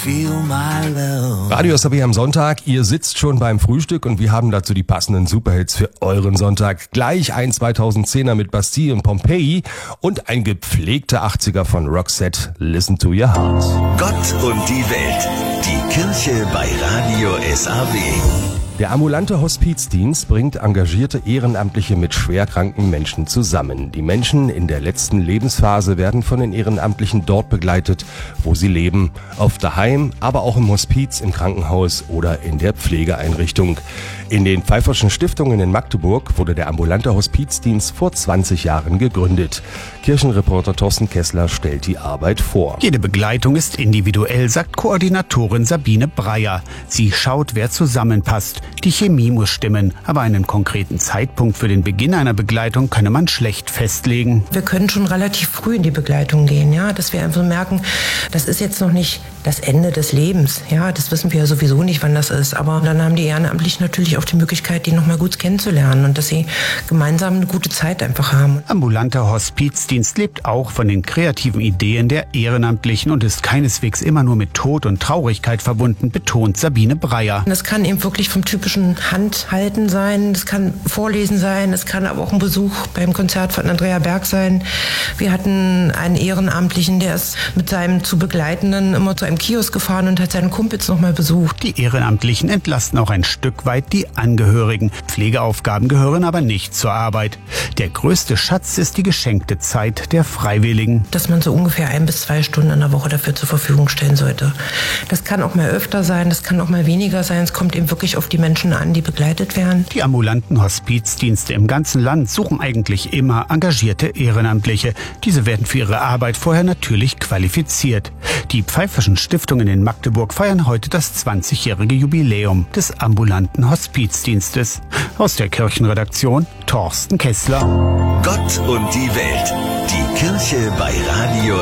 feel my love. Radio SAW am Sonntag, ihr sitzt schon beim Frühstück und wir haben dazu die passenden Superhits für euren Sonntag. Gleich ein 2010er mit Bastille und Pompeii und ein gepflegter 80er von Roxette, Listen to Your Heart. Gott und die Welt, die Kirche bei Radio SAW. Der ambulante Hospizdienst bringt engagierte Ehrenamtliche mit schwerkranken Menschen zusammen. Die Menschen in der letzten Lebensphase werden von den Ehrenamtlichen dort begleitet, wo sie leben. Oft daheim, aber auch im Hospiz, im Krankenhaus oder in der Pflegeeinrichtung. In den Pfeifferschen Stiftungen in Magdeburg wurde der ambulante Hospizdienst vor 20 Jahren gegründet. Kirchenreporter Thorsten Kessler stellt die Arbeit vor. Jede Begleitung ist individuell, sagt Koordinatorin Sabine Breyer. Sie schaut, wer zusammenpasst. Die Chemie muss stimmen, aber einen konkreten Zeitpunkt für den Beginn einer Begleitung könne man schlecht festlegen. Wir können schon relativ früh in die Begleitung gehen, ja, dass wir einfach merken, das ist jetzt noch nicht das Ende des Lebens, ja, das wissen wir ja sowieso nicht, wann das ist, aber dann haben die Ehrenamtlichen natürlich auch die Möglichkeit, die noch mal gut kennenzulernen und dass sie gemeinsam eine gute Zeit einfach haben. Ambulanter Hospizdienst lebt auch von den kreativen Ideen der Ehrenamtlichen und ist keineswegs immer nur mit Tod und Traurigkeit verbunden, betont Sabine Breyer. Das kann eben wirklich vom typischen Handhalten sein, das kann Vorlesen sein, es kann aber auch ein Besuch beim Konzert von Andrea Berg sein. Wir hatten einen Ehrenamtlichen, der ist mit seinem zu Begleitenden immer zu einem Kiosk gefahren und hat seinen Kumpels noch mal besucht. Die Ehrenamtlichen entlasten auch ein Stück weit die Angehörigen. Pflegeaufgaben gehören aber nicht zur Arbeit. Der größte Schatz ist die geschenkte Zeit der Freiwilligen. Dass man so ungefähr 1 bis 2 Stunden in der Woche dafür zur Verfügung stellen sollte. Das kann auch mal öfter sein, das kann auch mal weniger sein. Es kommt eben wirklich auf die Menschen an, die begleitet werden. Die ambulanten Hospizdienste im ganzen Land suchen eigentlich immer engagierte Ehrenamtliche. Diese werden für ihre Arbeit vorher natürlich qualifiziert. Die Pfeifferschen Stiftungen in Magdeburg feiern heute das 20-jährige Jubiläum des ambulanten Hospizdienstes. Aus der Kirchenredaktion Thorsten Kessler. Gott und die Welt, die Kirche bei Radio